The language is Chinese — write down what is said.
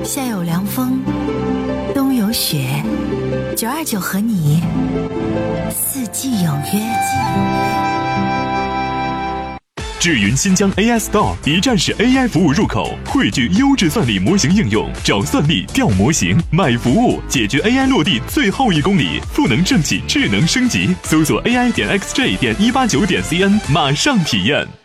夏有凉风，冬有雪，929和你四季有约。 智云新疆 AI Store 一站式 AI 服务入口，汇聚优质算力模型应用，找算力调模型，买服务，解决 AI 落地最后1公里，赋能政企智能升级。搜索 AI.xj.189.cn，马上体验。